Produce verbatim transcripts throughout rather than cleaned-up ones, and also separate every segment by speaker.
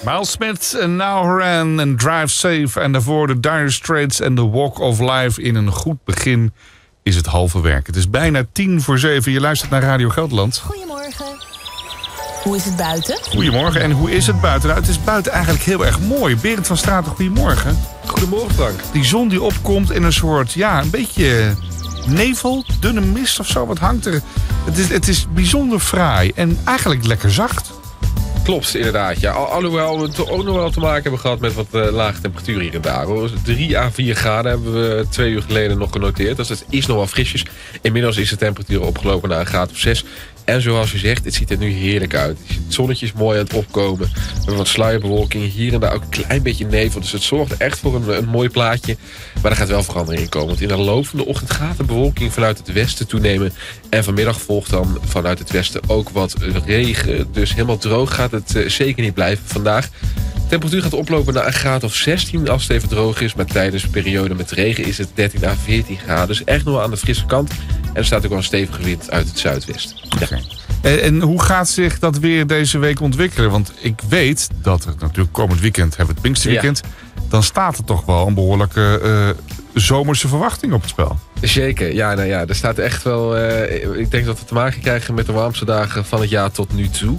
Speaker 1: Miles Smith en Now Horan en Drive Safe. En daarvoor de Dire Straits en The Walk of Life. In een goed begin is het halve werk. Het is bijna tien voor zeven. Je luistert naar Radio Gelderland.
Speaker 2: Goedemorgen. Hoe is het buiten?
Speaker 1: Goedemorgen. En hoe is het buiten? Nou, het is buiten eigenlijk heel erg mooi. Berend van Straten, goedemorgen.
Speaker 3: Goedemorgen, Frank.
Speaker 1: Die zon die opkomt in een soort, ja, een beetje nevel, dunne mist of zo. Wat hangt er? Het is, het is bijzonder fraai en eigenlijk lekker zacht.
Speaker 3: Klopt, inderdaad. Ja. Al, alhoewel we het ook nog wel te maken hebben gehad met wat uh, lage temperaturen hier en daar. Hoor. drie à vier graden hebben we twee uur geleden nog genoteerd. Dus dat is nog wel frisjes. Inmiddels is de temperatuur opgelopen naar een graad of zes. En zoals je zegt, het ziet er nu heerlijk uit. Het zonnetje is mooi aan het opkomen. We hebben wat sluierbewolking. Hier en daar ook een klein beetje nevel. Dus het zorgt echt voor een, een mooi plaatje. Maar er gaat wel verandering in komen. Want in de loop van de ochtend gaat de bewolking vanuit het westen toenemen. En vanmiddag volgt dan vanuit het westen ook wat regen. Dus helemaal droog gaat het uh, zeker niet blijven vandaag. De temperatuur gaat oplopen naar een graad of zestien als het even droog is. Maar tijdens de periode met regen is het dertien à veertien graden. Dus echt nog wel aan de frisse kant. En er staat ook wel een stevige wind uit het zuidwesten. Ja.
Speaker 1: Okay. En, en hoe gaat zich dat weer deze week ontwikkelen? Want ik weet dat er natuurlijk komend weekend hebben we het Pinksterweekend. Ja. Dan staat er toch wel een behoorlijke uh, zomerse verwachting op het spel.
Speaker 3: Zeker, ja, nou ja, er staat echt wel. Uh, ik denk dat we te maken krijgen met de warmste dagen van het jaar tot nu toe.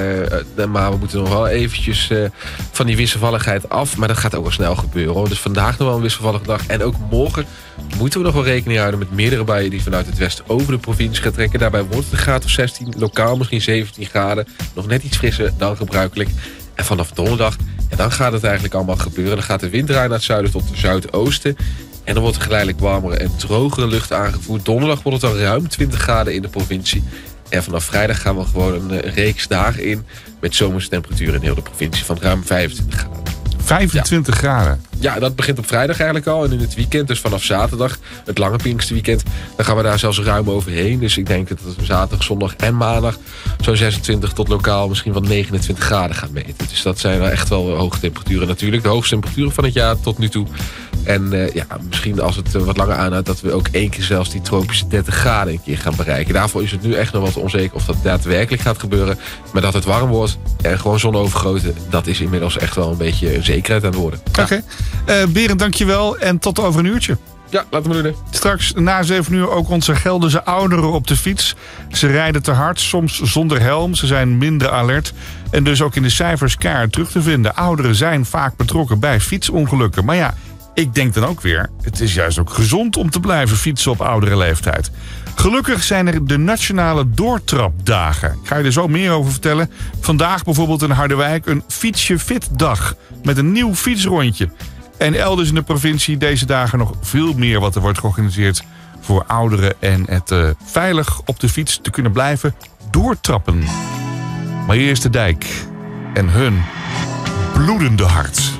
Speaker 3: Uh, maar we moeten nog wel eventjes uh, van die wisselvalligheid af. Maar dat gaat ook wel snel gebeuren, hoor. Dus vandaag nog wel een wisselvallige dag. En ook morgen moeten we nog wel rekening houden met meerdere buien die vanuit het westen over de provincie gaan trekken. Daarbij wordt het een graad of zestien, lokaal misschien zeventien graden. Nog net iets frisser dan gebruikelijk. En vanaf donderdag, ja, dan gaat het eigenlijk allemaal gebeuren. Dan gaat de wind draaien naar het zuiden tot het zuidoosten. En dan wordt er geleidelijk warmere en drogere lucht aangevoerd. Donderdag wordt het al ruim twintig graden in de provincie. En vanaf vrijdag gaan we gewoon een reeks dagen in met zomerse temperaturen in heel de provincie van ruim vijfentwintig graden.
Speaker 1: vijfentwintig
Speaker 3: ja.
Speaker 1: graden?
Speaker 3: Ja, dat begint op vrijdag eigenlijk al. En in het weekend, dus vanaf zaterdag, het lange Pinksterweekend, dan gaan we daar zelfs ruim overheen. Dus ik denk dat we zaterdag, zondag en maandag zo'n zesentwintig tot lokaal misschien wel negenentwintig graden gaan meten. Dus dat zijn wel echt wel hoge temperaturen natuurlijk. De hoogste temperaturen van het jaar tot nu toe. En uh, ja, misschien als het uh, wat langer aanhoudt, dat we ook één keer zelfs die tropische dertig graden een keer gaan bereiken. Daarvoor is het nu echt nog wat onzeker of dat daadwerkelijk gaat gebeuren. Maar dat het warm wordt en gewoon zon overgoten, dat is inmiddels echt wel een beetje zekerheid aan het worden.
Speaker 1: Oké. Okay. Uh, Berend, dankjewel en tot over een uurtje.
Speaker 3: Ja, laten we doen.
Speaker 1: Straks na zeven uur ook onze Gelderse ouderen op de fiets. Ze rijden te hard, soms zonder helm. Ze zijn minder alert. En dus ook in de cijfers keihard terug te vinden. Ouderen zijn vaak betrokken bij fietsongelukken. Maar ja, ik denk dan ook weer, het is juist ook gezond om te blijven fietsen op oudere leeftijd. Gelukkig zijn er de nationale doortrapdagen. Ik ga je er zo meer over vertellen. Vandaag bijvoorbeeld in Harderwijk een fietsje fit dag. Met een nieuw fietsrondje. En elders in de provincie deze dagen nog veel meer wat er wordt georganiseerd voor ouderen en het uh, veilig op de fiets te kunnen blijven doortrappen. Maar hier is de dijk en hun bloedende hart.